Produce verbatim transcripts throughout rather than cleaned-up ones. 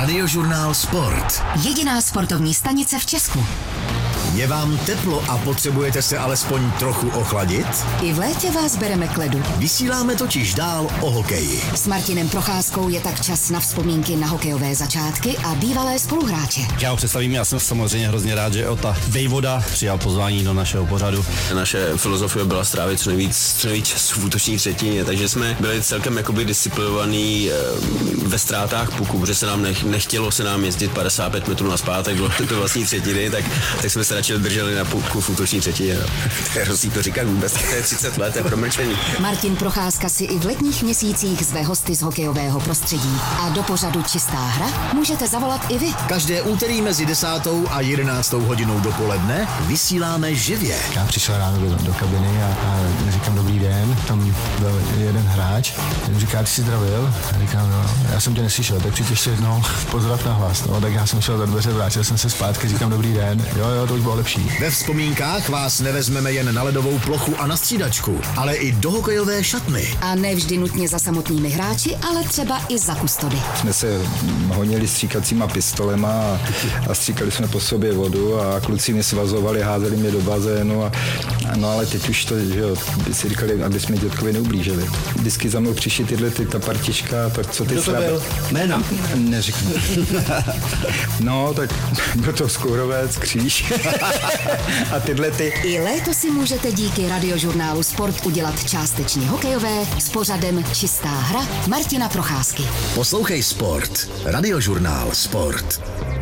Radiožurnál Sport. Jediná sportovní stanice v Česku. Je vám teplo a potřebujete se alespoň trochu ochladit? I v létě vás bereme k ledu. Vysíláme totiž dál o hokeji. S Martinem Procházkou je tak čas na vzpomínky na hokejové začátky a bývalé spoluhráče. Já ho představím, já jsem samozřejmě hrozně rád, že Ota Vejvoda přijal pozvání do našeho pořadu. Naše filozofie byla strávit co nejvíc, co nejvíc času v útoční třetině, takže jsme byli celkem jakoby disciplinovaní ve ztrátách puku, protože se nám nech, nechtělo se nám jezdit padesát pět metrů nazpátek do vlastní třetiny, tak, tak jsme se radši drželi na puku v útoční třetině. No. Hrozí to říkat vůbec, to je třicet let, je promlčení. Martin Procházka si i v letních měsících zve hosty z hokejového prostředí. A do pořadu Čistá hra můžete zavolat i vy. Každé úterý mezi desátou a jedenáctou hodinou dopoledne vysíláme živě. Já přišel ráno do, do kabiny a, a říkám dobrý den, tam byl jeden hráč, ten říká, ty jsi zdravil? A říkám, no, já jsem tě neslyšel, tak přijď ještě jednou pozdrav na hlas. No, tak já jsem šel za dveře, vrátil jsem se zpátky, říkám dobrý den, jo, jo, to už bylo lepší. Ve vzpomínkách vás nevezmeme jen na ledovou plochu a na střídačku, ale i do hokejové šatny. A ne vždy nutně za samotnými hráči, ale třeba i za kustody. Jsme se honili stříkacíma pistolema a, a stříkali jsme po sobě vodu a kluci mě svazovali, házeli mě do bazénu a, a no ale teď už to, že jo, by si říkali, aby jsme dětkovi neublížili. Vždycky za mnou přišli tyhle, ty, ta partička, tak co ty Kdo to byl? Jména? Neřeknu. No, tak byl to Skourovec, Kříž. A tyhle ty... I léto si můžete díky Radiožurnálu Sport udělat částečně hokejové s pořadem Čistá hra Martina Procházky. Poslouchej Sport. Radiožurnál Sport.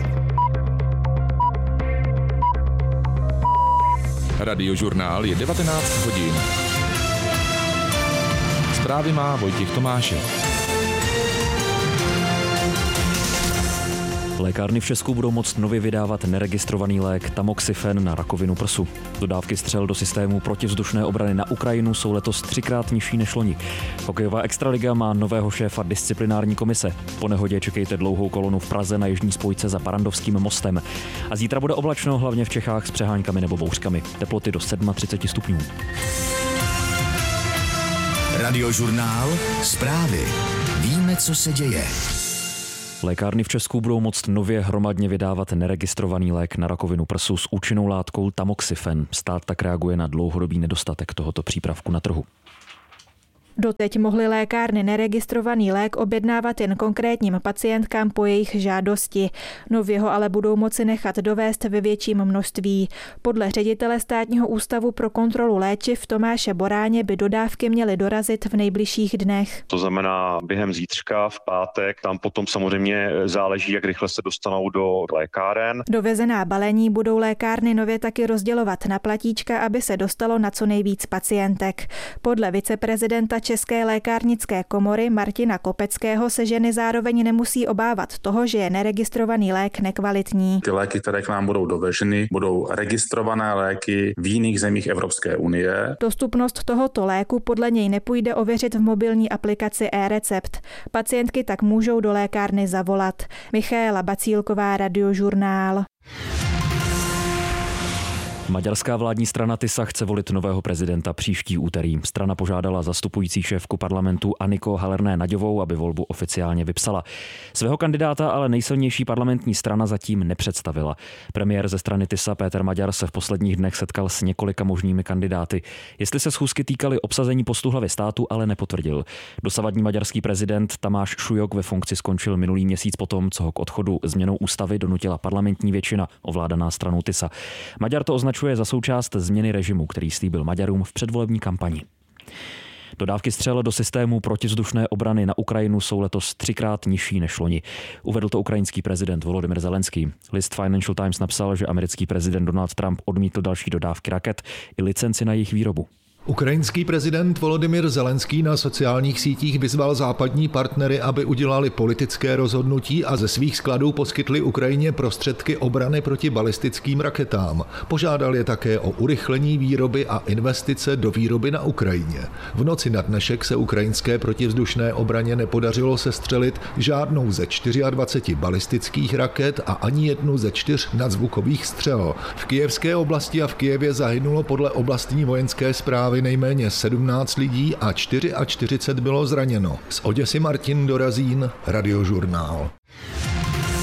Radiožurnál je devatenáct hodin. Zprávy má Vojtěch Tomášek. Lékárny v Česku budou moct nově vydávat neregistrovaný lék Tamoxifen na rakovinu prsu. Dodávky střel do systému protivzdušné obrany na Ukrajinu jsou letos třikrát nižší než loni. Hokejová extraliga má nového šéfa disciplinární komise. Po nehodě čekejte dlouhou kolonu v Praze na jižní spojce za Parandovským mostem. A zítra bude oblačno, hlavně v Čechách s přeháňkami nebo bouřkami. Teploty do třicet sedm stupňů. Radiožurnál Zprávy. Víme, co se děje. Lékárny v Česku budou moct nově hromadně vydávat neregistrovaný lék na rakovinu prsu s účinnou látkou Tamoxifen. Stát tak reaguje na dlouhodobý nedostatek tohoto přípravku na trhu. Doteď mohly lékárny neregistrovaný lék objednávat jen konkrétním pacientkám po jejich žádosti. Nově ho ale budou moci nechat dovést ve větším množství. Podle ředitele Státního ústavu pro kontrolu léčiv Tomáše Boráně by dodávky měly dorazit v nejbližších dnech. To znamená během zítřka, v pátek, tam potom samozřejmě záleží, jak rychle se dostanou do lékáren. Dovezená balení budou lékárny nově taky rozdělovat na platíčka, aby se dostalo na co nejvíc pacientek. Podle viceprezidenta České lékárnické komory Martina Kopeckého se ženy zároveň nemusí obávat toho, že je neregistrovaný lék nekvalitní. Ty léky, které k nám budou doveženy, budou registrované léky v jiných zemích Evropské unie. Dostupnost tohoto léku podle něj nepůjde ověřit v mobilní aplikaci e-recept. Pacientky tak můžou do lékárny zavolat. Michaela Bacílková, Radiožurnál. Maďarská vládní strana TISA chce volit nového prezidenta příští úterý. Strana požádala zastupující šéfku parlamentu Aniko Halerné-Naďovou, aby volbu oficiálně vypsala. Svého kandidáta ale nejsilnější parlamentní strana zatím nepředstavila. Premiér ze strany TISA Péter Maďar se v posledních dnech setkal s několika možnými kandidáty. Jestli se schůzky týkaly obsazení postu hlavy státu, ale nepotvrdil. Dosavadní maďarský prezident Tamáš Šujok ve funkci skončil minulý měsíc potom, co ho k odchodu změnou ústavy donutila parlamentní většina ovládaná stranou TISA. Maďar to označuje za součást změny režimu, který slíbil Maďarům v předvolební kampani. Dodávky střel do systému protivzdušné obrany na Ukrajinu jsou letos třikrát nižší než loni. Uvedl to ukrajinský prezident Volodymyr Zelenský. List Financial Times napsal, že americký prezident Donald Trump odmítl další dodávky raket i licenci na jejich výrobu. Ukrajinský prezident Volodymyr Zelenský na sociálních sítích vyzval západní partnery, aby udělali politické rozhodnutí a ze svých skladů poskytli Ukrajině prostředky obrany proti balistickým raketám. Požádal je také o urychlení výroby a investice do výroby na Ukrajině. V noci na dnešek se ukrajinské protivzdušné obraně nepodařilo sestřelit žádnou ze dvaceti čtyř balistických raket a ani jednu ze čtyř nadzvukových střel. V kyjevské oblasti a v Kyjevě zahynulo podle oblastní vojenské správy nejméně sedmnáct lidí a čtyřicet čtyři bylo zraněno. Z Oděsy Martin Dorazín, Radiožurnál.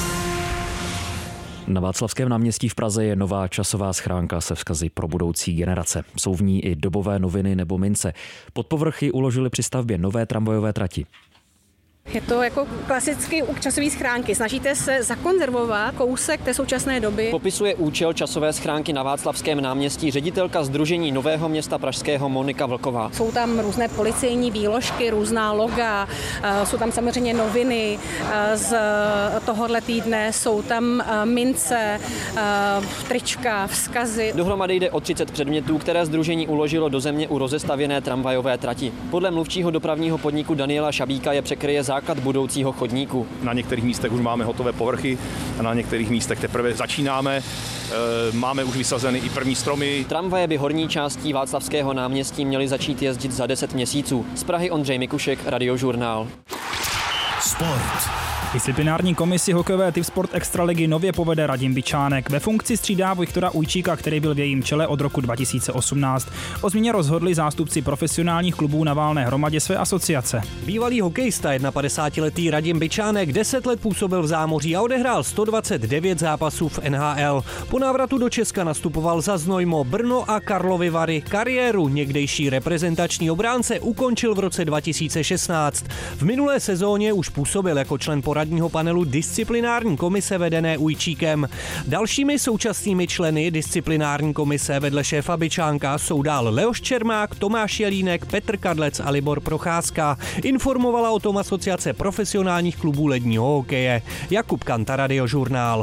Na Václavském náměstí v Praze je nová časová schránka se vzkazy pro budoucí generace. Jsou v ní i dobové noviny nebo mince. Pod povrchy uložili při stavbě nové tramvajové trati. Je to jako klasicky u časové schránky. Snažíte se zakonzervovat kousek té současné doby. Popisuje účel časové schránky na Václavském náměstí ředitelka Sdružení Nového Města Pražského Monika Vlková. Jsou tam různé policejní výložky, různá loga, jsou tam samozřejmě noviny z tohohle týdne, jsou tam mince, trička, vzkazy. Dohromady jde o třicet předmětů, které sdružení uložilo do země u rozestavěné tramvajové trati. Podle mluvčího dopravního podniku Daniela Šabíka je překryje základ budoucího chodníku. Na některých místech už máme hotové povrchy a na některých místech teprve začínáme. Máme už vysazeny i první stromy. Tramvaje by horní částí Václavského náměstí měly začít jezdit za deset měsíců. Z Prahy Ondřej Mikušek, Radiožurnál. Sport. Disciplinární komisi hokejové Typ Sport Extraligy nově povede Radim Bičánek. Ve funkci střídá Viktora Ujčíka, který byl v jejím čele od roku dva tisíce osmnáct. O změně rozhodli zástupci profesionálních klubů na valné hromadě své asociace. Bývalý hokejista padesátletý Radim Bičánek deset let působil v zámoří a odehrál sto dvacet devět zápasů v N H L. Po návratu do Česka nastupoval za Znojmo, Brno a Karlovy Vary. Kariéru někdejší reprezentační obránce ukončil v roce dva tisíce šestnáct. V minulé sezóně už působil jako člen poradního panelu disciplinární komise vedené Ujčíkem. Dalšími současnými členy disciplinární komise vedle šéfa Bičánka jsou dál Leoš Čermák, Tomáš Jelínek, Petr Kadlec a Libor Procházka. Informovala o tom asociace profesionálních klubů ledního hokeje. Jakub Kanta, Radiožurnál.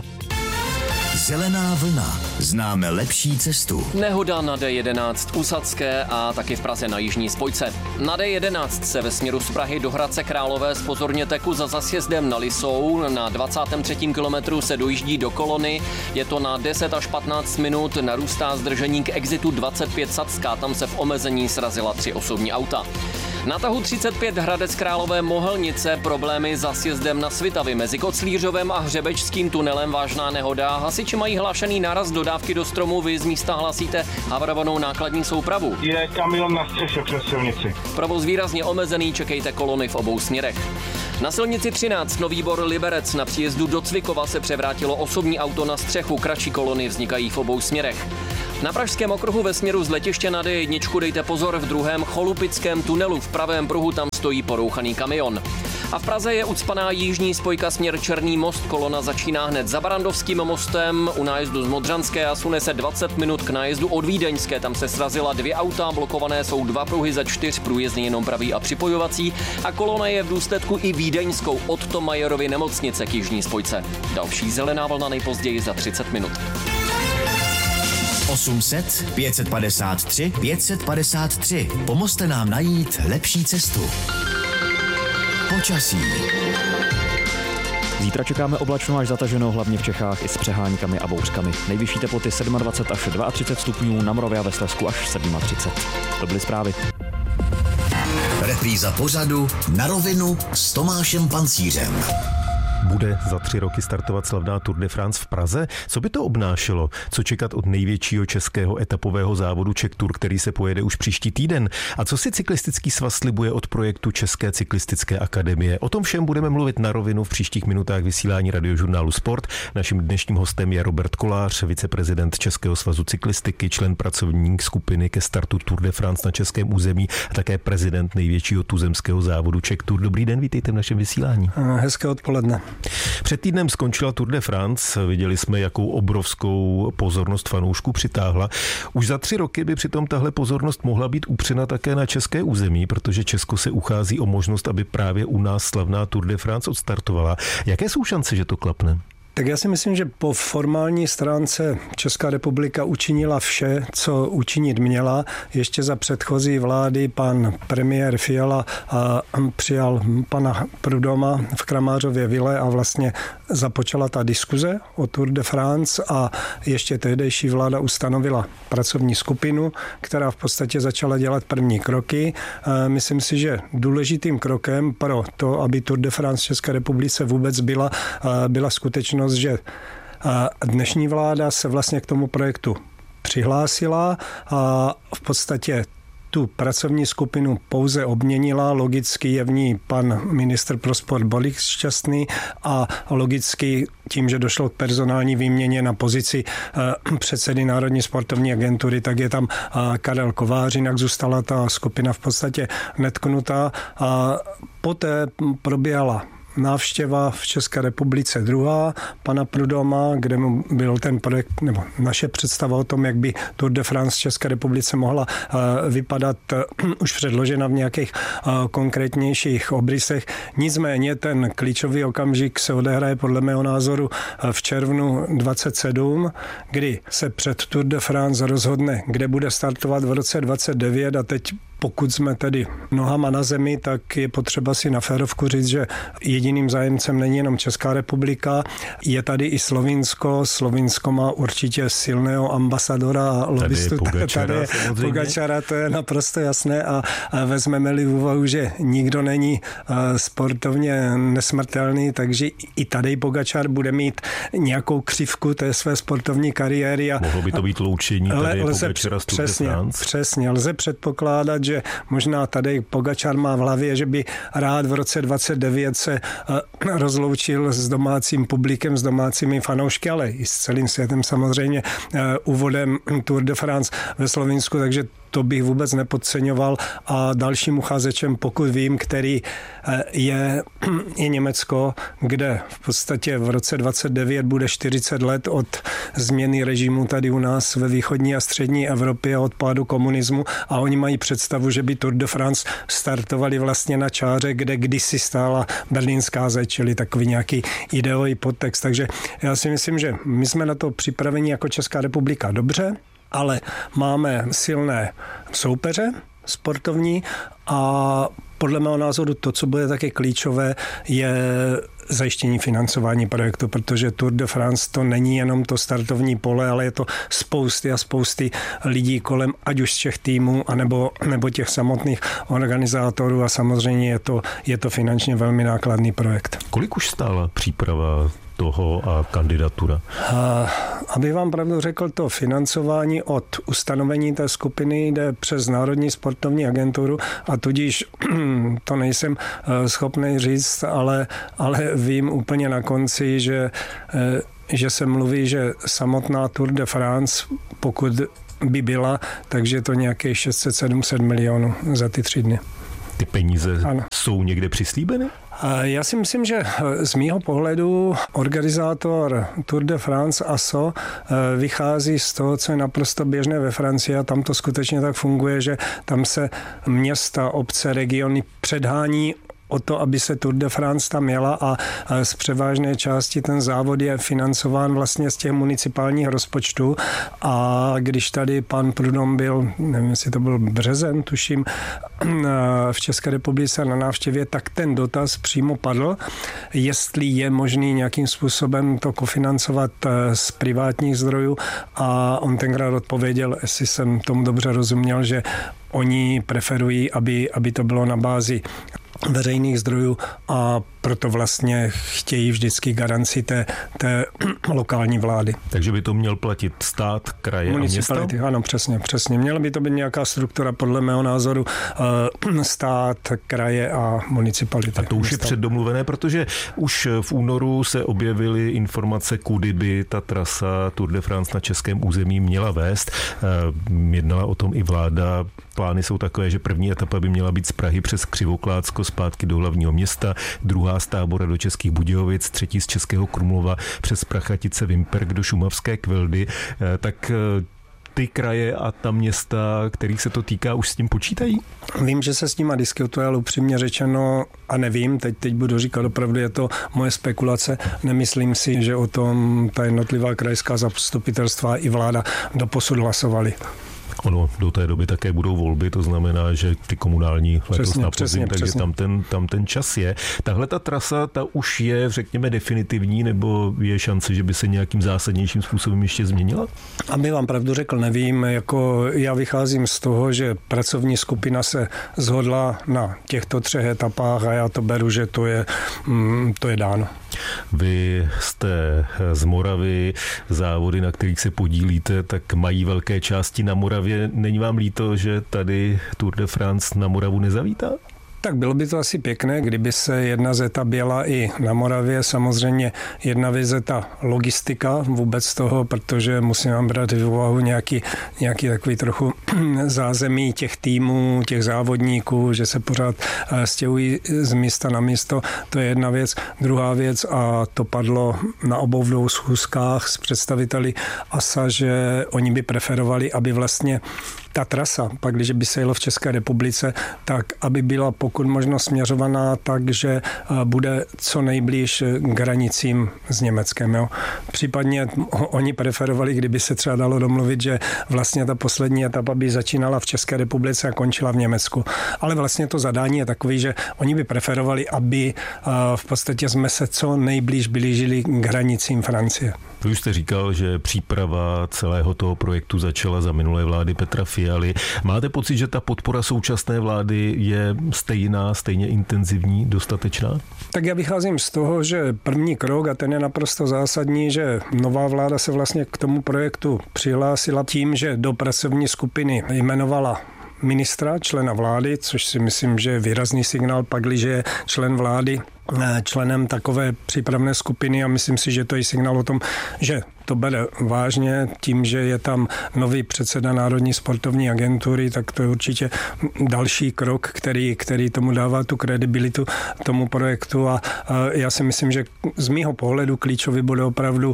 Zelená vlna. Známe lepší cestu. Nehoda na D jedenáct u Sadské a taky v Praze na jižní spojce. Na D jedenáct se ve směru z Prahy do Hradce Králové zpozorněte za zasjezdem na Lisou. Na dvacátém třetím kilometru se dojíždí do kolony. Je to na deset až patnáct minut. Narůstá zdržení k exitu dvacet pět Sadská. Tam se v omezení srazila tři osobní auta. Na tahu třicet pět Hradec Králové Mohelnice problémy za sjezdem na Svitavy. Mezi Koclířovem a Hřebečským tunelem vážná nehoda. Hasiči mají hlášený náraz dodávky do stromu. Vy z místa hlasíte havarovanou nákladní soupravu. Je kamion na střeše přes silnici. Provoz výrazně omezený, čekejte kolony v obou směrech. Na silnici třináct Nový Bor Liberec na příjezdu do Cvikova se převrátilo osobní auto na střechu. Kratší kolony vznikají v obou směrech. Na pražském okruhu ve směru z letiště na D jedna dejte pozor, v druhém Cholupickém tunelu v pravém pruhu tam stojí porouchaný kamion. A v Praze je ucpaná jižní spojka směr Černý most, kolona začíná hned za Barandovským mostem, u nájezdu z Modřanské a sune se dvacet minut k nájezdu od Vídeňské, tam se srazila dvě auta, blokované jsou dva pruhy za čtyř, průjezdný jenom pravý a připojovací a kolona je v důsledku i vídeňskou od Tomajerovy nemocnice k jižní spojce. Další zelená vlna nejpozději za třicet minut. osm set pět set padesát tři pět set padesát tři. Pomozte nám najít lepší cestu. Počasí. Zítra čekáme oblačno až zataženo, hlavně v Čechách i s přeháňkami a bouřkami. Nejvyšší teploty dvacet sedm až třicet dva stupňů, na Moravě a ve Slezsku až třicet sedm. To byly zprávy. Repríza pořadu Na rovinu s Tomášem Pancířem. Bude za tři roky startovat slavná Tour de France v Praze. Co by to obnášelo? Co čekat od největšího českého etapového závodu Czech Tour, který se pojede už příští týden? A co si cyklistický svaz slibuje od projektu České cyklistické akademie? O tom všem budeme mluvit na rovinu v příštích minutách vysílání Radiožurnálu Sport. Naším dnešním hostem je Robert Kolář, viceprezident Českého svazu cyklistiky, člen pracovní skupiny ke startu Tour de France na českém území a také prezident největšího tuzemského závodu Czech Tour. Dobrý den, vítejte v našem vysílání. Hezké odpoledne. Před týdnem skončila Tour de France, viděli jsme, jakou obrovskou pozornost fanoušků přitáhla. Už za tři roky by přitom tahle pozornost mohla být upřena také na české území, protože Česko se uchází o možnost, aby právě u nás slavná Tour de France odstartovala. Jaké jsou šance, že to klapne? Tak já si myslím, že po formální stránce Česká republika učinila vše, co učinit měla. Ještě za předchozí vlády pan premiér Fiala přijal pana Prudhoma v Kramářově vile a vlastně započala ta diskuze o Tour de France a ještě tehdejší vláda ustanovila pracovní skupinu, která v podstatě začala dělat první kroky. Myslím si, že důležitým krokem pro to, aby Tour de France v České republice vůbec byla, byla skutečnost, že dnešní vláda se vlastně k tomu projektu přihlásila a v podstatě tu pracovní skupinu pouze obměnila, logicky je v ní pan ministr pro sport Boris Šťastný a logicky tím, že došlo k personální výměně na pozici předsedy Národní sportovní agentury, tak je tam Karel Kovář, jinak zůstala ta skupina v podstatě netknutá a poté proběhla návštěva v České republice druhá pana Prudhoma, kde mu byl ten projekt, nebo naše představa o tom, jak by Tour de France v České republice mohla vypadat, už předložena v nějakých konkrétnějších obrysech. Nicméně ten klíčový okamžik se odehraje podle mého názoru v červnu dvacet sedm, kdy se před Tour de France rozhodne, kde bude startovat v roce dvacet devět a teď pokud jsme tedy nohama na zemi, tak je potřeba si na férovku říct, že jediným zájemcem není jenom Česká republika, je tady i Slovinsko. Slovinsko má určitě silného ambasadora a lobbystu. Tady je Pogačara, tady je Pogačara, to je naprosto jasné a vezmeme-li v úvahu, že nikdo není sportovně nesmrtelný, takže i tady Pogačar bude mít nějakou křivku té své sportovní kariéry. A mohlo by to být loučení tady Pogačara z Tour de France? Přesně, lze předpokládat, že možná tady Pogačar má v hlavě, že by rád v roce dvacet devět se rozloučil s domácím publikem, s domácími fanoušky, ale i s celým světem samozřejmě úvodem Tour de France ve Slovinsku, takže to bych vůbec nepodceňoval a dalším ucházečem, pokud vím, který je, je Německo, kde v podstatě v roce dvacet devět bude čtyřicet let od změny režimu tady u nás ve východní a střední Evropě a od pádu komunismu a oni mají představu, že by Tour de France startovali vlastně na čáře, kde kdysi stála berlínská zeď, čili takový nějaký ideový podtext. Takže já si myslím, že my jsme na to připraveni jako Česká republika dobře, ale máme silné soupeře sportovní a podle mého názoru to, co bude také klíčové, je zajištění financování projektu, protože Tour de France to není jenom to startovní pole, ale je to spousty a spousty lidí kolem, ať už z těch týmů, anebo, nebo těch samotných organizátorů a samozřejmě je to, je to finančně velmi nákladný projekt. Kolik už stála příprava toho a kandidatura? A, aby vám pravdu řekl, to financování od ustanovení té skupiny jde přes Národní sportovní agenturu a tudíž to nejsem schopný říct, ale, ale vím úplně na konci, že, že se mluví, že samotná Tour de France, pokud by byla, takže to nějaké šest set sedm set milionů za ty tři dny. Ty peníze ano. Jsou někde přislíbeny? Já si myslím, že z mýho pohledu organizátor Tour de France A S O vychází z toho, co je naprosto běžné ve Francii a tam to skutečně tak funguje, že tam se města, obce, regiony předhání o to, aby se Tour de France tam jela a z převážné části ten závod je financován vlastně z těch municipálních rozpočtů a když tady pan Prudhomme byl, nevím, jestli to byl březen, tuším, v České republice na návštěvě, tak ten dotaz přímo padl, jestli je možný nějakým způsobem to kofinancovat z privátních zdrojů a on tenkrát odpověděl, jestli jsem tomu dobře rozuměl, že oni preferují, aby, aby to bylo na bázi veřejných zdrojů a proto vlastně chtějí vždycky garanci té, té lokální vlády. Takže by to měl platit stát, kraje a města? Ano, přesně, přesně. Měla by to být nějaká struktura, podle mého názoru, stát, kraje a municipality. A to už města. Je předdomluvené, protože už v únoru se objevily informace, kudy by ta trasa Tour de France na českém území měla vést. Jednala o tom i vláda. Plány jsou takové, že první etapa by měla být z Prahy přes Křivoklátsko zpátky do hlavního města, druhá z Tábora do Českých Budějovic, třetí z Českého Krumlova přes Prachatice Vimperk do Šumavské Kvildy. Tak ty kraje a ta města, kterých se to týká, už s tím počítají? Vím, že se s nima diskutuje, ale upřímně řečeno, a nevím, teď, teď budu říkat opravdu, je to moje spekulace, nemyslím si, že o tom ta jednotlivá krajská zastupitelstva i vláda doposud hlasovali. Ono, do té doby také budou volby, to znamená, že ty komunální letos na podzim, takže tam ten, tam ten čas je. Tahle ta trasa, ta už je, řekněme, definitivní, nebo je šance, že by se nějakým zásadnějším způsobem ještě změnila? Aby vám pravdu řekl, nevím. Jako já vycházím z toho, že pracovní skupina se shodla na těchto třech etapách a já to beru, že to je, to je dáno. Vy jste z Moravy, závody, na kterých se podílíte, tak mají velké části na Moravě. Není vám líto, že tady Tour de France na Moravu nezavítá? Tak bylo by to asi pěkné, kdyby se jedna z etap jela i na Moravě. Samozřejmě jedna věc je ta logistika vůbec toho, protože musím brát v úvahu nějaký, nějaký takový trochu zázemí těch týmů, těch závodníků, že se pořád stěhují z místa na místo. To je jedna věc. Druhá věc, a to padlo na obou dvou schůzkách s představiteli A S A, že oni by preferovali, aby vlastně ta trasa, pak když by se jelo v České republice, tak aby byla pokud možno směřovaná tak, že bude co nejblíž k hranicím s Německem. Jo. Případně oni preferovali, kdyby se třeba dalo domluvit, že vlastně ta poslední etapa by začínala v České republice a končila v Německu. Ale vlastně to zadání je takový, že oni by preferovali, aby v podstatě jsme se co nejblíž blížili k hranicím Francie. Vy už jste říkal, že příprava celého toho projektu začala za minulé vlády Petra Fialy. Máte pocit, že ta podpora současné vlády je stejná, stejně intenzivní, dostatečná? Tak já vycházím z toho, že první krok, a ten je naprosto zásadní, že nová vláda se vlastně k tomu projektu přihlásila tím, že do pracovní skupiny jmenovala ministra, člena vlády, což si myslím, že je výrazný signál, pakliže je člen vlády členem takové přípravné skupiny, a myslím si, že to je signál o tom, že to bere vážně tím, že je tam nový předseda Národní sportovní agentury, tak to je určitě další krok, který, který tomu dává tu kredibilitu tomu projektu, a, a já si myslím, že z mýho pohledu klíčový bude opravdu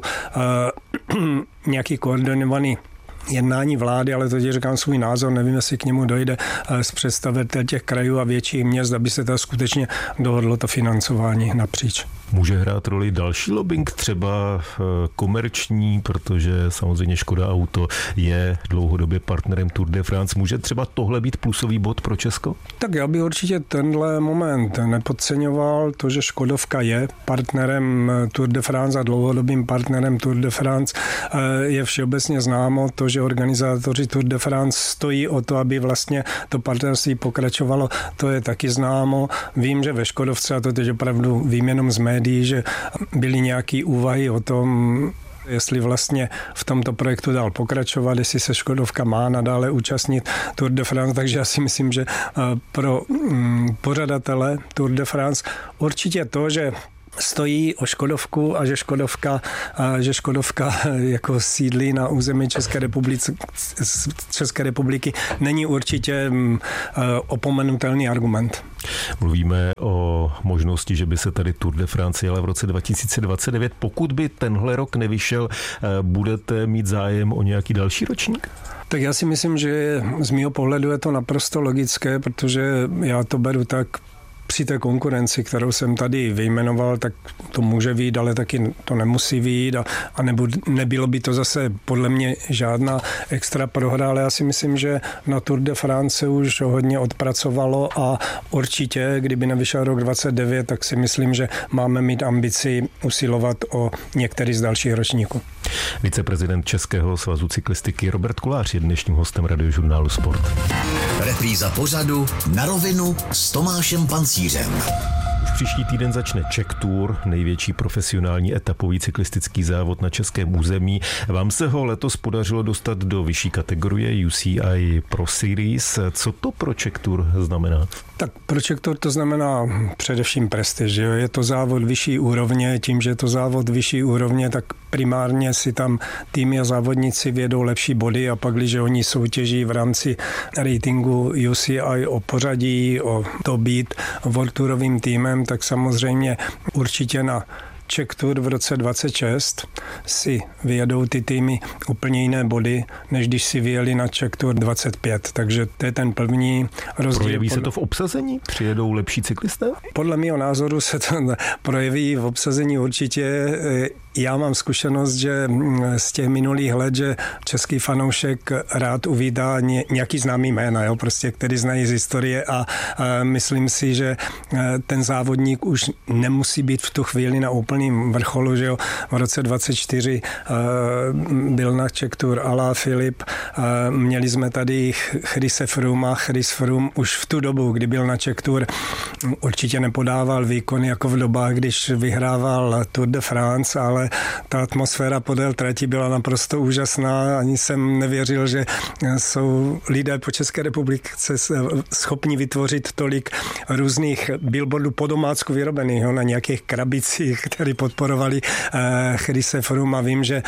uh, nějaký koordinovaný jednání vlády, ale to říkám svůj názor, nevím, jestli k němu dojde z představitel těch krajů a větších měst, aby se to skutečně dohodlo to financování napříč. Může hrát roli další lobbying, třeba komerční, protože samozřejmě Škoda Auto je dlouhodobě partnerem Tour de France. Může třeba tohle být plusový bod pro Česko? Tak já bych určitě tenhle moment nepodceňoval. To, že Škodovka je partnerem Tour de France a dlouhodobým partnerem Tour de France, je všeobecně známo. To, že organizátoři Tour de France stojí o to, aby vlastně to partnerství pokračovalo, to je taky známo. Vím, že ve Škodovce, a to teď opravdu vím jenom z médií, že byly nějaké úvahy o tom, jestli vlastně v tomto projektu dál pokračovat, jestli se Škodovka má nadále účastnit Tour de France, takže já si myslím, že pro pořadatele Tour de France určitě to, že stojí o Škodovku a že Škodovka, a že Škodovka jako sídlí na území České republiky, České republiky není určitě opomenutelný argument. Mluvíme o možnosti, že by se tady Tour de France jela v roce dva tisíce dvacet devět. Pokud by tenhle rok nevyšel, budete mít zájem o nějaký další ročník? Tak já si myslím, že z mého pohledu je to naprosto logické, protože já to beru tak, při té konkurenci, kterou jsem tady vyjmenoval, tak to může vyjít, ale taky to nemusí vyjít a, a nebu, nebylo by to zase podle mě žádná extra prohra, ale já si myslím, že na Tour de France se už hodně odpracovalo a určitě, kdyby nevyšel rok dvacet devět, tak si myslím, že máme mít ambici usilovat o některý z dalších ročníků. Viceprezident Českého svazu cyklistiky Robert Kolář je dnešním hostem Radiožurnálu Sport. Repríza pořadu Na rovinu s Tomášem Pancířem. Už příští týden začne Czech Tour, největší profesionální etapový cyklistický závod na českém území. Vám se ho letos podařilo dostat do vyšší kategorie U C I Pro Series. Co to pro Czech Tour znamená? Tak pro Czech Tour to znamená především prestiž. Je to závod vyšší úrovně, tím, že je to závod vyšší úrovně, tak primárně si tam týmy a závodníci vědou lepší body a pak, když oni soutěží v rámci ratingu U C I o pořadí, o to být World Tourovým týmem, tak samozřejmě určitě na Czech Tour v roce dvacet šest si vyjedou ty týmy úplně jiné body, než když si vyjeli na Czech Tour dvacet pět. Takže to je ten první rozdíl. Projeví se to v obsazení? Přijedou lepší cyklisté? Podle mého názoru se to projeví v obsazení určitě. Já mám zkušenost, že z těch minulých let, že český fanoušek rád uvítá nějaký známý jména, jo, prostě, který znají z historie a, a myslím si, že ten závodník už nemusí být v tu chvíli na úplně úplným vrcholu, že jo, v roce dvacet čtyři byl na Czech Tour Ala Filip, měli jsme tady Chrise Frooma, Chris Froome už v tu dobu, kdy byl na Czech Tour, určitě nepodával výkon jako v dobách, když vyhrával Tour de France, ale ta atmosféra podél trati byla naprosto úžasná. Ani jsem nevěřil, že jsou lidé po České republice schopni vytvořit tolik různých billboardů po domácku vyrobených, na nějakých krabicích, které podporovali Chrise Froome. A vím, že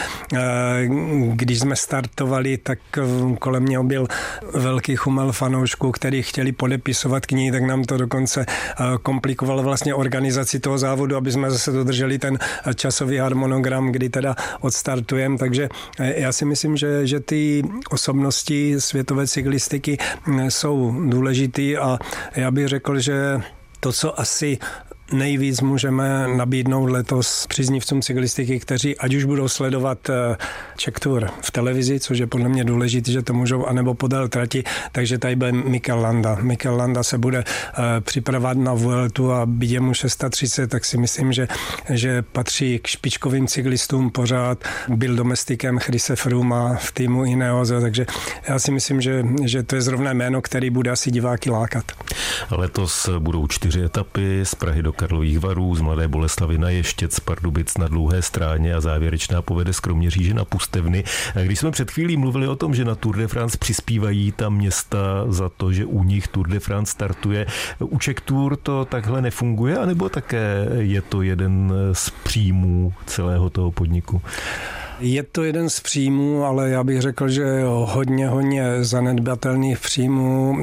když jsme startovali, tak kolem mě byl velký chumel fanoušků, který chtěli podepisovat knihy, tak nám to dokonce komplikovalo vlastně organizaci toho závodu, aby jsme zase dodrželi ten časový harmonogram, kdy teda odstartujeme. Takže já si myslím, že, že ty osobnosti světové cyklistiky jsou důležitý a já bych řekl, že to, co asi nejvíc můžeme nabídnout letos příznivcům cyklistiky, kteří ať už budou sledovat Czech Tour v televizi, což je podle mě důležité, že to můžou, anebo podél trati, takže tady bude Mikel Landa. Mikel Landa se bude připravovat na Vueltu a byť je mu třicet šest, tak si myslím, že, že patří k špičkovým cyklistům pořád. Byl domestikem Chrise Frooma v týmu Ineos, takže já si myslím, že, že to je zrovna jméno, který bude asi diváky lákat. Letos budou čtyři etapy z Prahy do Karlových Varů, z Mladé Boleslavi na Ještěd, z Pardubic na Dlouhé Stráně a závěrečná povede z Kroměříže na Pustevny. A když jsme před chvílí mluvili o tom, že na Tour de France přispívají ta města za to, že u nich Tour de France startuje, u Czech Tour to takhle nefunguje, anebo také je to jeden z příjmů celého toho podniku? Je to jeden z příjmů, ale já bych řekl, že hodně, hodně zanedbatelných příjmů.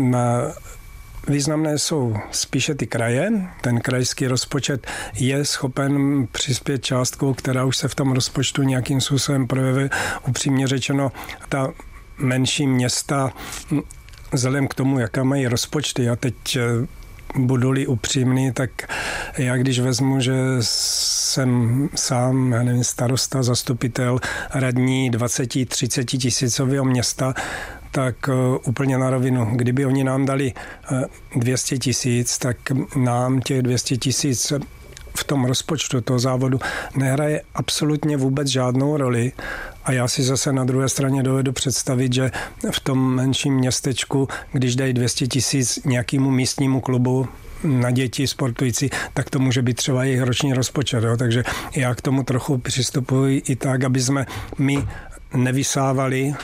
Významné jsou spíše ty kraje. Ten krajský rozpočet je schopen přispět částkou, která už se v tom rozpočtu nějakým způsobem projeví. Upřímně řečeno, ta menší města, vzhledem k tomu, jaká mají rozpočty, a teď budu-li upřímný, tak já když vezmu, že jsem sám, já nevím, starosta, zastupitel, radní dvacet třicet tisícového města, tak úplně na rovinu. Kdyby oni nám dali dvě stě tisíc, tak nám těch dvě stě tisíc v tom rozpočtu toho závodu nehraje absolutně vůbec žádnou roli. A já si zase na druhé straně dovedu představit, že v tom menším městečku, když dají dvě stě tisíc nějakému místnímu klubu na děti sportující, tak to může být třeba jejich roční rozpočet. Jo? Takže já k tomu trochu přistupuji i tak, aby jsme my nevysávali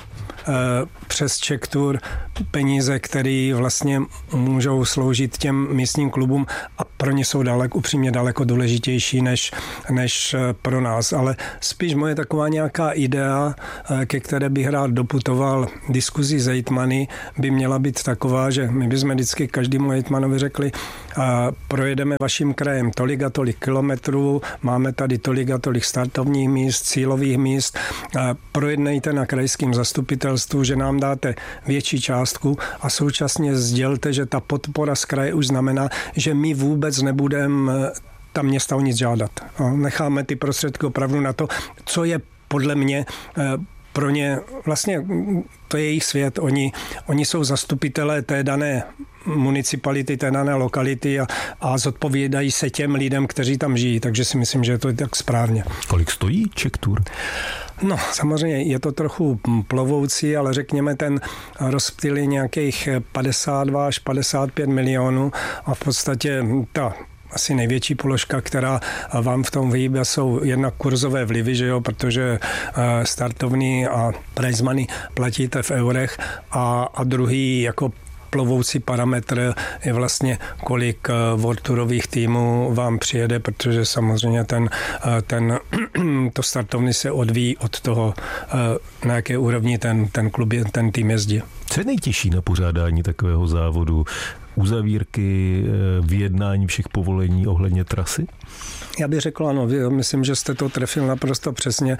přes Czech Tour peníze, které vlastně můžou sloužit těm místním klubům a pro ně jsou daleko, upřímně daleko důležitější než, než pro nás. Ale spíš moje taková nějaká idea, ke které bych rád doputoval diskuzí s hejtmany, by měla být taková, že my bychom vždycky každému hejtmanovi řekli, projedeme vaším krajem tolik a tolik kilometrů, máme tady tolik a tolik startovních míst, cílových míst, projednejte na krajském zastupitelstvu, že nám dáte větší částku a současně sdělte, že ta podpora z kraje už znamená, že my vůbec nebudeme ta města o nic žádat. Necháme ty prostředky opravdu na to, co je podle mě pro ně, vlastně to je jejich svět, oni, oni jsou zastupitelé té dané municipality, té dané lokality a, a zodpovídají se těm lidem, kteří tam žijí, takže si myslím, že je to tak správně. Kolik stojí Czech Tour? No, samozřejmě je to trochu plovoucí, ale řekněme, ten rozptyl je nějakých padesát dva až padesát pět milionů a v podstatě ta asi největší položka, která vám v tom vyhýbe, jsou jednak kurzové vlivy, že jo, protože startovní a prize money platíte v eurech a, a druhý jako plovoucí parametr je vlastně, kolik World Tourových týmů vám přijede, protože samozřejmě ten, ten, to startovny se odvíjí od toho, na jaké úrovni ten, ten klub, ten tým jezdí. Co je nejtěžší na pořádání takového závodu? Uzavírky, vyjednání všech povolení ohledně trasy? Já bych řekl ano, myslím, že jste to trefil naprosto přesně.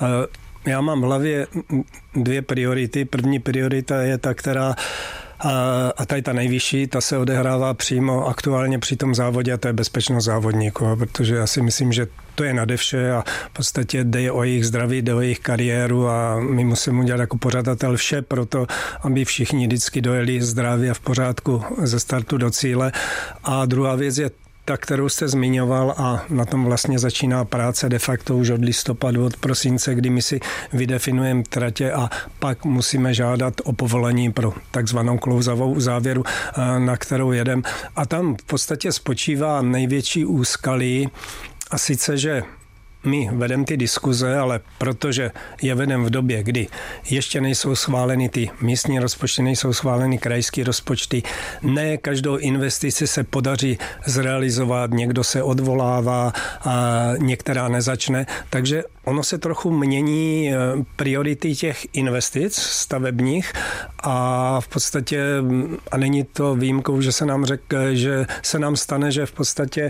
Já mám v hlavě dvě priority. První priorita je ta, která a ta je ta nejvyšší, ta se odehrává přímo aktuálně při tom závodě a to je bezpečnost závodníků, protože já si myslím, že to je nade vše a v podstatě jde o jejich zdraví, jde o jejich kariéru a my musíme udělat jako pořadatel vše pro to, aby všichni vždycky dojeli zdraví a v pořádku ze startu do cíle. A druhá věc je ta, kterou jste zmiňoval, a na tom vlastně začíná práce de facto už od listopadu, od prosince, kdy my si vydefinujeme tratě a pak musíme žádat o povolení pro takzvanou klouzavou závěru, na kterou jedem. A tam v podstatě spočívá největší úskalí, a sice, že my vedeme ty diskuze, ale protože je vedem v době, kdy ještě nejsou schváleny ty místní rozpočty, nejsou schváleny krajské rozpočty, ne každou investici se podaří zrealizovat, někdo se odvolává a některá nezačne, takže ono se trochu mění priority těch investic stavebních a v podstatě, a není to výjimkou, že se nám řek, že se nám stane, že v podstatě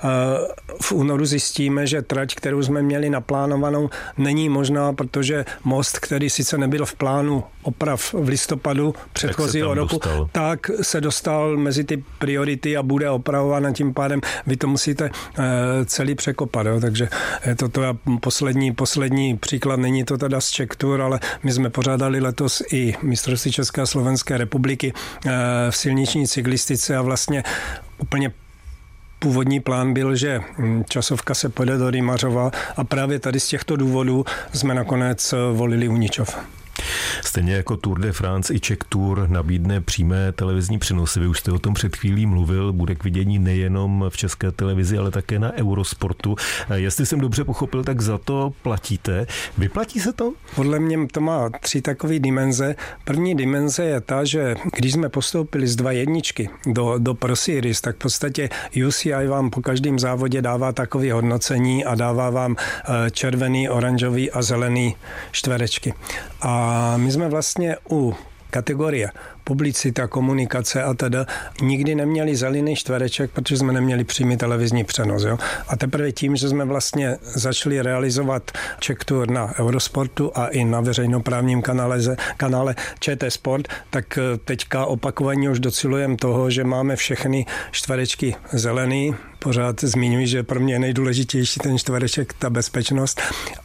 v únoru zjistíme, že trať, kterou jsme měli naplánovanou, není možná, protože most, který sice nebyl v plánu oprav v listopadu předchozího roku, dostal. tak se dostal mezi ty priority a bude opravován a tím pádem vy to musíte celý překopat. Jo? Takže je to to poslední, poslední příklad, není to teda z Czech Tour, ale my jsme pořádali letos i mistrovství České a Slovenské republiky v silniční cyklistice a vlastně úplně původní plán byl, že časovka se pojede do Rýmařova a právě tady z těchto důvodů jsme nakonec volili Uničov. Stejně jako Tour de France i Czech Tour nabídne přímé televizní přenosy. Vy už jste o tom před chvílí mluvil, bude k vidění nejenom v České televizi, ale také na Eurosportu. Jestli jsem dobře pochopil, tak za to platíte. Vyplatí se to? Podle mě to má tři takové dimenze. První dimenze je ta, že když jsme postoupili z dva jedničky do, do Pro Series, tak v podstatě U C I vám po každém závodě dává takové hodnocení a dává vám červený, oranžový a zelený čtverečky. A my jsme vlastně u kategorie publicita, komunikace a teda nikdy neměli zelený čtvereček, protože jsme neměli přímý televizní přenos. Jo? A teprve tím, že jsme vlastně začali realizovat Czech Tour na Eurosportu a i na veřejnoprávním kanále, kanále ČT Sport, tak teďka opakovaně už docilujeme toho, že máme všechny čtverečky zelený. Pořád zmiňuji, že pro mě je nejdůležitější ten čtvereček, ta bezpečnost.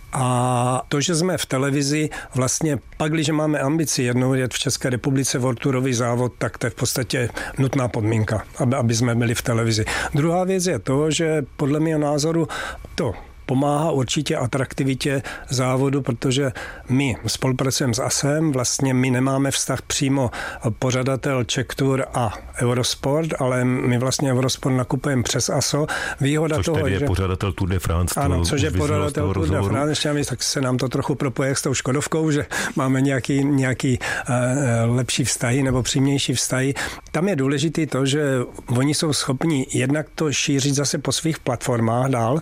A to, že jsme v televizi, vlastně pak, když máme ambici jednou jet v České republice World Tourový závod, tak to je v podstatě nutná podmínka, aby, aby jsme byli v televizi. Druhá věc je to, že podle mého názoru to pomáhá určitě atraktivitě závodu, protože my spolupracujeme s A S em, vlastně my nemáme vztah přímo pořadatel Czech Tour a Eurosport, ale my vlastně Eurosport nakupujeme přes A S O. Výhoda což toho, tedy je že pořadatel Tour de France. Ano, což je pořadatel Tour de France, ještě navíc, tak se nám to trochu propoje s tou Škodovkou, že máme nějaký, nějaký uh, lepší vztahy nebo přímější vztahy. Tam je důležité to, že oni jsou schopni jednak to šířit zase po svých platformách dál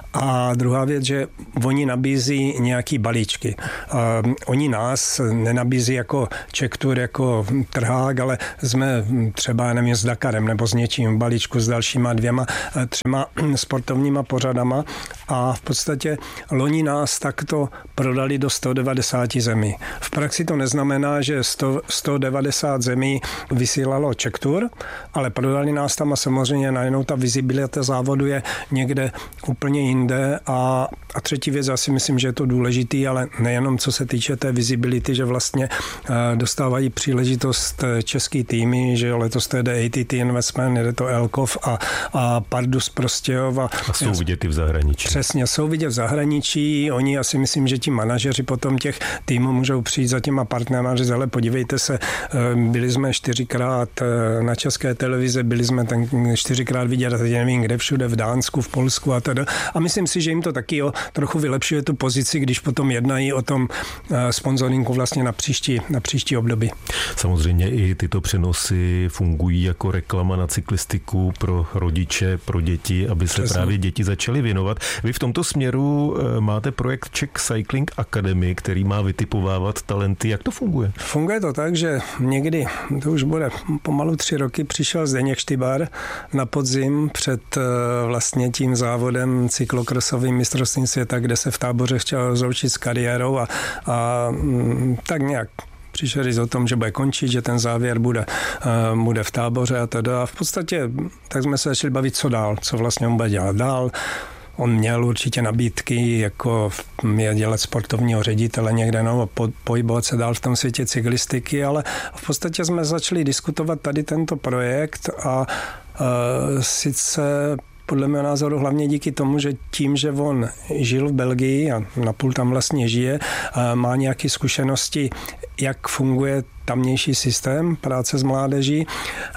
a druhá věc, že oni nabízí nějaký balíčky. Uh, oni nás nenabízí jako Czech Tour, jako trhák, ale jsme třeba, nevím, s Dakarem nebo s něčím v balíčku s dalšíma dvěma, třema sportovníma pořadama a v podstatě loni nás takto prodali do sto devadesát zemí. V praxi to neznamená, že sto, sto devadesát zemí vysílalo Czech Tour, ale prodali nás tam a samozřejmě najednou ta vizibilita závodu je někde úplně jinde. A, a třetí věc, já si myslím, že je to důležitý, ale nejenom co se týče té visibility, že vlastně uh, dostávají příležitost český týmy, že letos to jde A T T Investment, jde to Elkov a, a Pardus Prostějov. A, a jsou vidět i v zahraničí. Přesně, jsou vidět v zahraničí. Oni, já si myslím, že ti manažeři potom těch týmů můžou přijít za těma partnery a říct, ale podívejte se, byli jsme čtyřikrát na České televize, byli jsme ten čtyřikrát vidět, a teď nevím kde všude, v Dánsku, v Polsku a teda. A myslím si, že jim to taky jo, trochu vylepšuje tu pozici, když potom jednají o tom sponzoringu vlastně na příští, na příští období. Samozřejmě i tyto přenosy fungují jako reklama na cyklistiku pro rodiče, pro děti, aby se Přesně. právě děti začaly věnovat. Vy v tomto směru máte projekt Czech Cycling Academy, který má vytipovávat talenty. Jak to funguje? Funguje to tak, že někdy, to už bude pomalu tři roky, přišel Zdeněk Štybar na podzim před vlastně tím závodem cyklokrosovým mistrovstvím světa, kde se v Táboře chtěl rozloučit s kariérou a, a tak nějak přišel říct o tom, že bude končit, že ten závěr bude, uh, bude v Táboře a teda. A v podstatě tak jsme se začali bavit, co dál, co vlastně on bude dělat dál. On měl určitě nabídky, jako je dělat sportovního ředitele někde, no, pohybovat se dál v tom světě cyklistiky, ale v podstatě jsme začali diskutovat tady tento projekt a uh, sice podle mého názoru hlavně díky tomu, že tím, že on žil v Belgii a napůl tam vlastně žije, má nějaké zkušenosti, jak funguje tamnější systém práce s mládeží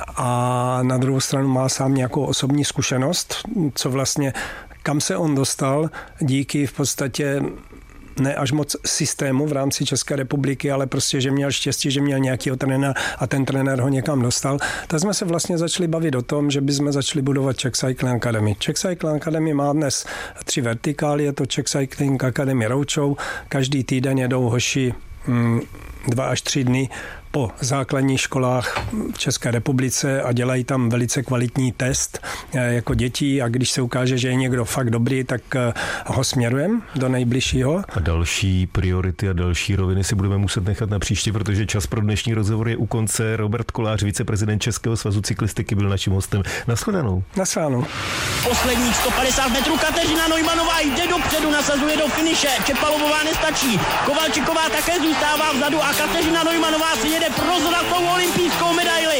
a na druhou stranu má sám nějakou osobní zkušenost, co vlastně, kam se on dostal díky v podstatě ne až moc systému v rámci České republiky, ale prostě, že měl štěstí, že měl nějakýho trenéra a ten trenér ho někam dostal. Tak jsme se vlastně začali bavit o tom, že bychom začali budovat Czech Cycling Academy. Czech Cycling Academy má dnes tři vertikály, je to Czech Cycling Academy Roučou. Každý týden jedou hoši hm, dva až tři dny po základních školách v České republice a dělají tam velice kvalitní test jako děti a když se ukáže, že je někdo fakt dobrý, tak ho směrujeme do nejbližšího. A další priority a další roviny si budeme muset nechat na příště, protože čas pro dnešní rozhovor je u konce. Robert Kolář, viceprezident Českého svazu cyklistiky, byl naším hostem. Nashledanou. Nashledanou. Posledních sto padesát metrů Kateřina Neumannová jde dopředu, nasazuje do finiše. Čepalovová nestačí. Kovalčiková také zůstává vzadu a Kateřina Neumannová si jede pro zlatou olympijskou medaili.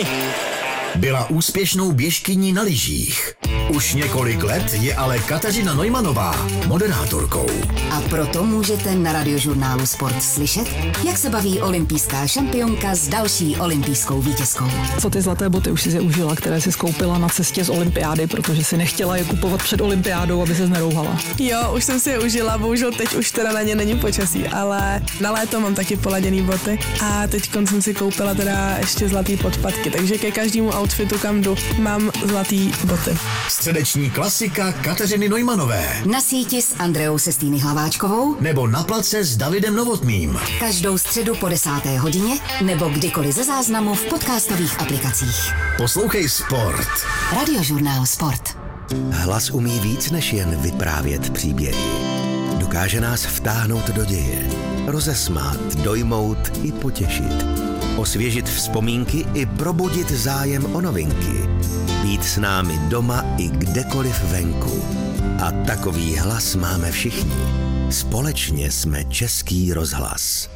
Byla úspěšnou běžkyní na lyžích. Už několik let je ale Kateřina Neumannová moderátorkou. A proto můžete na Radiožurnálu Sport slyšet, jak se baví olympijská šampionka s další olympijskou vítězkou. Co ty zlaté boty už si je užila, které si skoupila na cestě z olympiády, protože si nechtěla je kupovat před olympiádou, aby se nerouhala? Jo, už jsem si je užila, bohužel teď už teda na ně není počasí, ale na léto mám taky poladěný boty a teď jsem si koupila teda ještě zlatý podpatky, takže ke každému outfitu, kam jdu, mám zlatý boty. Středeční klasika Kateřiny Neumannové. Na síti s Andreou Sestýny Hlaváčkovou nebo na place s Davidem Novotným. Každou středu po desáté hodině nebo kdykoliv ze záznamu v podcastových aplikacích. Poslouchej Sport. Radiožurnál Sport. Hlas umí víc než jen vyprávět příběhy. Dokáže nás vtáhnout do děje, rozesmát, dojmout i potěšit. Osvěžit vzpomínky i probudit zájem o novinky. Být s námi doma i kdekoliv venku. A takový hlas máme všichni. Společně jsme Český rozhlas.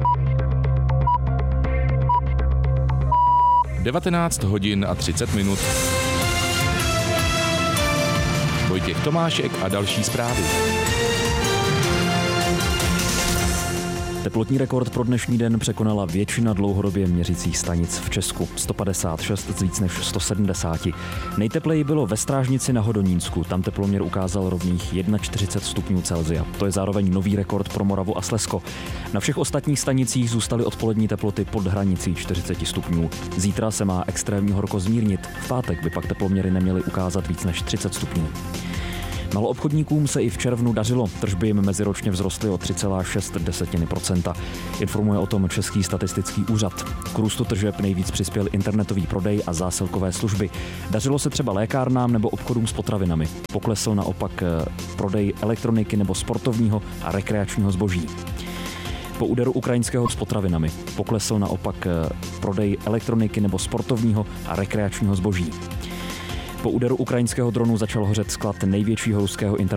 devatenáct hodin a třicet minut. Vojtěch Tomášek a další zprávy. Teplotní rekord pro dnešní den překonala většina dlouhodobě měřicích stanic v Česku. sto padesát šest z víc než sto sedmdesát. Nejtepleji bylo ve Strážnici na Hodonínsku. Tam teploměr ukázal rovných čtyřicet jedna stupňů Celsia. To je zároveň nový rekord pro Moravu a Slezsko. Na všech ostatních stanicích zůstaly odpolední teploty pod hranicí čtyřicet stupňů. Zítra se má extrémní horko zmírnit. V pátek by pak teploměry neměly ukázat víc než třicet stupňů. Maloobchodníkům se i v červnu dařilo. Tržby jim meziročně vzrostly o tři celá šest procenta. Informuje o tom Český statistický úřad. K růstu tržeb nejvíc přispěl internetový prodej a zásilkové služby. Dařilo se třeba lékárnám nebo obchodům s potravinami. Poklesl naopak prodej elektroniky nebo sportovního a rekreačního zboží. Po úderu ukrajinského s potravinami poklesl naopak prodej elektroniky nebo sportovního a rekreačního zboží. Po úderu ukrajinského dronu začal hořet sklad největšího ruského internetu